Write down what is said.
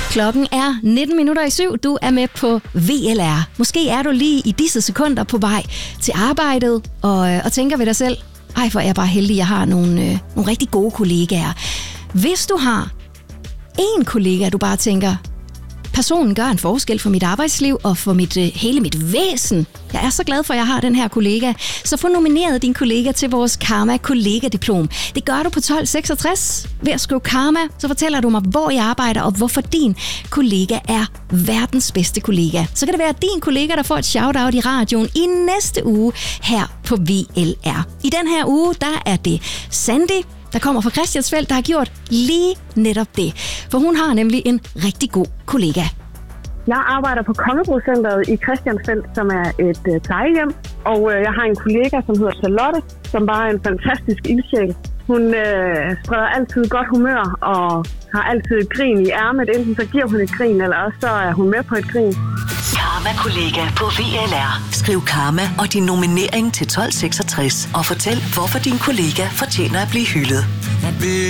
Klokken er 19:07. Du er med på VLR. Måske er du lige i disse sekunder på vej til arbejdet og tænker ved dig selv, ej, hvor er jeg bare heldig, jeg har nogle rigtig gode kollegaer. Hvis du har en kollega, du bare tænker, personen gør en forskel for mit arbejdsliv og for hele mit væsen. Jeg er så glad for, at jeg har den her kollega. Så få nomineret din kollega til vores Karma Kollegadiplom. Det gør du på 1266. Ved at skrive Karma, så fortæller du mig, hvor jeg arbejder og hvorfor din kollega er verdens bedste kollega. Så kan det være din kollega, der får et shout-out i radioen i næste uge her på VLR. I den her uge, der er det Sandy, der kommer fra Christiansfeld, der har gjort lige netop det. For hun har nemlig en rigtig god kollega. Jeg arbejder på Kongebrocenteret i Christiansfeld, som er et plejehjem. Og jeg har en kollega, som hedder Charlotte, som bare er en fantastisk ildsjæl. Hun spreder altid godt humør og har altid et grin i ærmet. Enten så giver hun et grin, eller også så er hun med på et grin. Karma Kollega på VLR. Skriv Karma og din nominering til 1266 og fortæl, hvorfor din kollega fortjener at blive hyldet.